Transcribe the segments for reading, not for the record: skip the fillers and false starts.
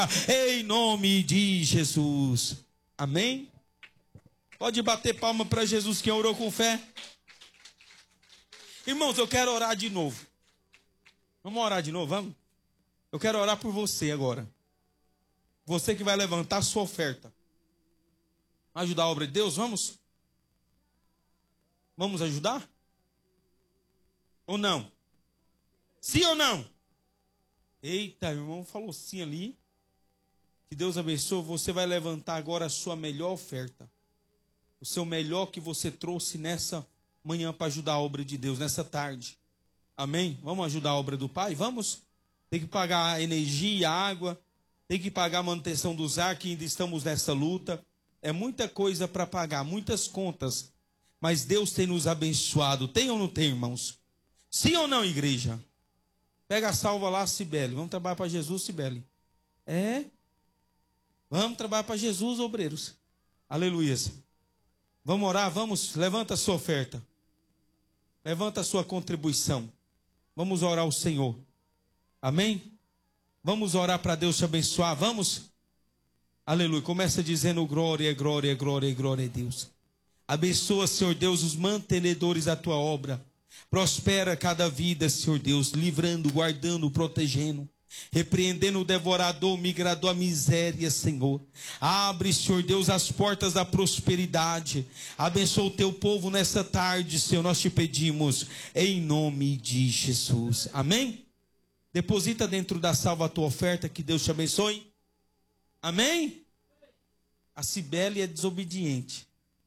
Em nome de Jesus. Amém? Pode bater palma para Jesus, quem orou com fé. Irmãos, eu quero orar de novo. Vamos orar de novo, vamos? Eu quero orar por você agora. Você que vai levantar a sua oferta. Ajudar a obra de Deus, vamos? Vamos ajudar? Ou não? Sim ou não? Eita, o irmão falou sim ali. Que Deus abençoe. Você vai levantar agora a sua melhor oferta. O seu melhor que você trouxe nessa manhã para ajudar a obra de Deus, nessa tarde. Amém? Vamos ajudar a obra do Pai? Vamos? Tem que pagar a energia, a água. Tem que pagar a manutenção dos ar, que ainda estamos nessa luta. É muita coisa para pagar, muitas contas. Mas Deus tem nos abençoado. Tem ou não tem, irmãos? Sim ou não, igreja? Pega a salva lá, Cibele. Vamos trabalhar para Jesus, Cibele. É? Vamos trabalhar para Jesus, obreiros. Aleluia. Vamos orar, vamos. Levanta a sua oferta. Levanta a sua contribuição. Vamos orar ao Senhor. Amém? Vamos orar para Deus te abençoar. Vamos? Aleluia. Começa dizendo glória, glória, glória, glória a Deus. Abençoa, Senhor Deus, os mantenedores da tua obra. Prospera cada vida, Senhor Deus, livrando, guardando, protegendo. Repreendendo o devorador, o migrador, a miséria, Senhor. Abre, Senhor Deus, as portas da prosperidade. Abençoa o teu povo nessa tarde, Senhor, nós te pedimos, em nome de Jesus. Amém? Deposita dentro da salva a tua oferta, que Deus te abençoe. Amém? A Cibele é desobediente.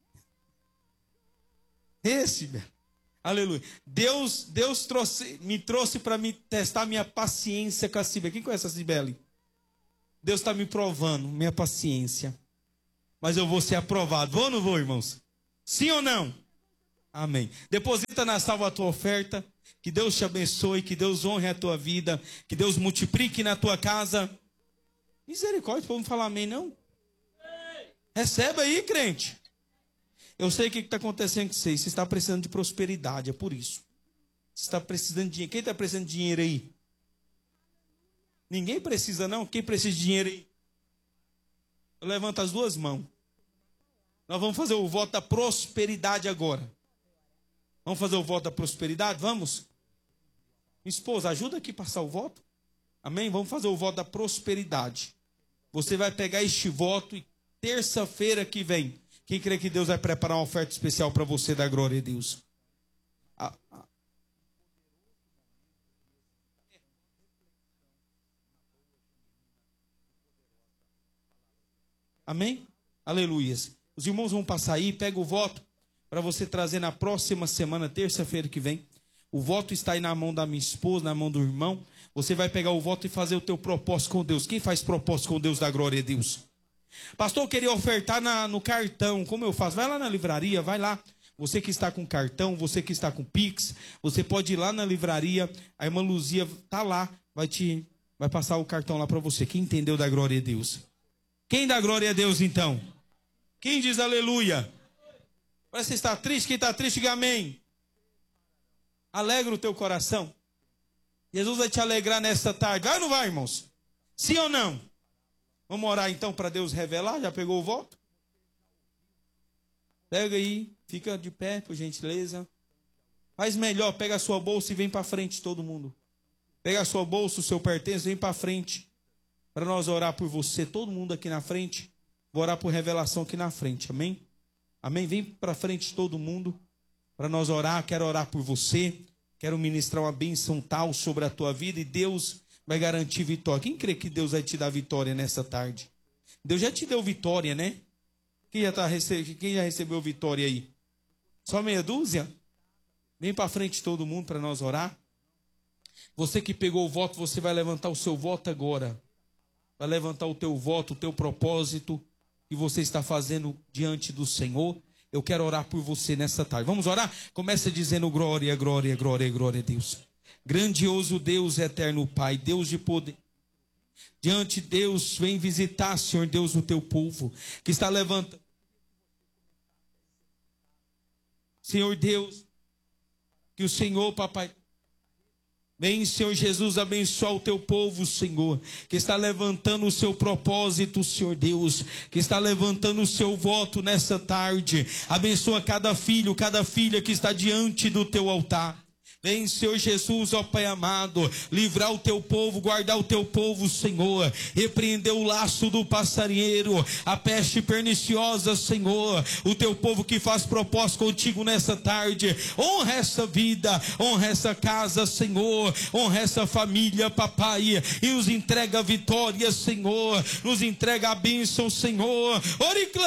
Cibele. Aleluia. Deus me trouxe para me testar minha paciência com a Cibele. Quem conhece a Cibele? Deus está me provando minha paciência. Mas eu vou ser aprovado. Vou ou não vou, irmãos? Sim ou não? Amém. Deposita na salva a tua oferta. Que Deus te abençoe. Que Deus honre a tua vida. Que Deus multiplique na tua casa. Misericórdia, o povo não fala amém, não? Recebe aí, crente. Eu sei o que está acontecendo com vocês. Você está precisando de prosperidade, é por isso. Você está precisando de dinheiro. Quem está precisando de dinheiro aí? Ninguém precisa, não? Quem precisa de dinheiro aí? Levanta as duas mãos. Nós vamos fazer o voto da prosperidade agora. Vamos fazer o voto da prosperidade? Vamos? Minha esposa, ajuda aqui a passar o voto. Amém? Vamos fazer o voto da prosperidade. Você vai pegar este voto e terça-feira que vem, quem crê que Deus vai preparar uma oferta especial para você, da glória a Deus? Amém? Aleluias. Os irmãos vão passar aí, pega o voto para você trazer na próxima semana, terça-feira que vem. O voto está aí na mão da minha esposa, na mão do irmão. Você vai pegar o voto e fazer o teu propósito com Deus. Quem faz propósito com Deus, da glória a Deus? Pastor, eu queria ofertar no cartão. Como eu faço? Vai lá na livraria, vai lá. Você que está com cartão, você que está com Pix, você pode ir lá na livraria. A irmã Luzia está lá, vai passar o cartão lá para você. Quem entendeu, da glória a Deus? Quem dá glória a Deus, então? Quem diz aleluia? Parece que está triste. Quem está triste, diga amém. Alegra o teu coração. Jesus vai te alegrar nesta tarde. Vai ou não vai, irmãos? Sim ou não? Vamos orar então para Deus revelar. Já pegou o voto? Pega aí, fica de pé, por gentileza. Faz melhor, pega a sua bolsa e vem para frente, todo mundo. Pega a sua bolsa, o seu pertence, vem para frente. Para nós orar por você, todo mundo aqui na frente. Vou orar por revelação aqui na frente, amém? Amém? Vem para frente todo mundo, para nós orar. Quero orar por você. Quero ministrar uma bênção tal sobre a tua vida e Deus vai garantir vitória. Quem crê que Deus vai te dar vitória nessa tarde? Deus já te deu vitória, né? Quem já recebeu vitória aí? Só meia dúzia? Vem para frente todo mundo para nós orar. Você que pegou o voto, você vai levantar o seu voto agora. Vai levantar o teu voto, o teu propósito que você está fazendo diante do Senhor. Eu quero orar por você nessa tarde. Vamos orar? Começa dizendo glória, glória, glória, glória a Deus. Grandioso Deus, eterno Pai, Deus de poder. Diante de Deus, vem visitar, Senhor Deus, o teu povo que está levantando. Senhor Deus, que o Senhor, papai, Vem, Senhor Jesus, abençoar o teu povo, Senhor, que está levantando o seu propósito, Senhor Deus, que está levantando o seu voto nessa tarde. Abençoa cada filho, cada filha que está diante do teu altar. Vem, Senhor Jesus, ó Pai amado, livrar o teu povo, guardar o teu povo, Senhor, repreender o laço do passarinheiro, a peste perniciosa, Senhor, o teu povo que faz propósito contigo nessa tarde. Honra essa vida, honra essa casa, Senhor, honra essa família, papai, e nos entrega a vitória, Senhor, nos entrega a bênção, Senhor.